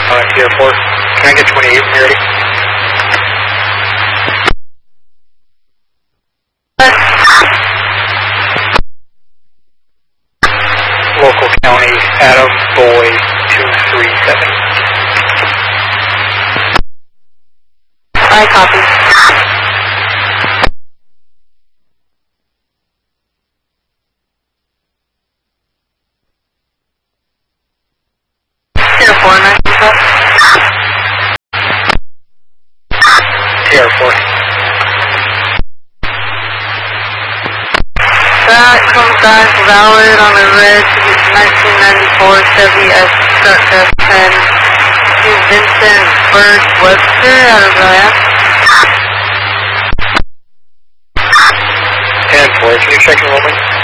Tier 4. Can I get 28 when you're ready? Local county, Adam Boy 237. I copy. Tier 4, nice info. Tier 4. That comes back valid on a red 1994 Chevy S Truck F10 to Vincent Bird Webster out of Ryan. 10-4, can you check enrollment?